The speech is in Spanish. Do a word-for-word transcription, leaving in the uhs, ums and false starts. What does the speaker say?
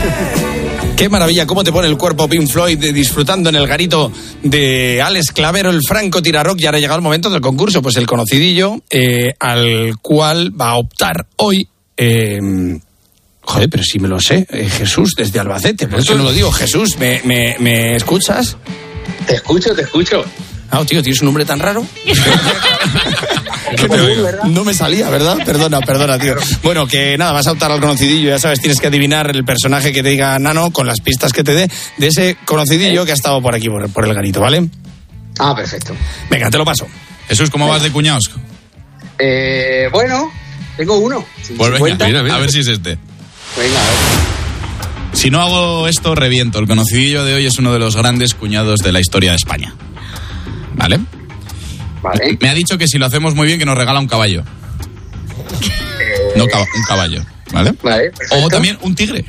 Qué maravilla, cómo te pone el cuerpo Pink Floyd disfrutando en el garito de Alex Clavero, el Franco Tirarock. Y ahora ha llegado el momento del concurso, pues el conocidillo eh, al cual va a optar hoy... Eh, joder, pero si me lo sé, eh, Jesús desde Albacete, por eso no lo digo. Jesús, ¿me, me, me escuchas? Te escucho, te escucho. Ah, tío, ¿tienes un nombre tan raro? no, no me salía, ¿verdad? Perdona, perdona, tío. Bueno, que nada, vas a optar al conocidillo, ya sabes, tienes que adivinar el personaje que te diga Nano con las pistas que te dé de ese conocidillo que ha estado por aquí, por, por el garito, ¿vale? Ah, perfecto. Venga, te lo paso. Jesús, ¿cómo vas de cuñados? Eh, bueno, tengo uno. Pues venga, mira, mira. A ver si es este. Venga, a ver. Si no hago esto, reviento. El conocidillo de hoy es uno de los grandes cuñados de la historia de España. ¿Vale? Vale. Me ha dicho que si lo hacemos muy bien, que nos regala un caballo. Eh... No, un caballo. ¿Vale? Vale, perfecto. O también un tigre.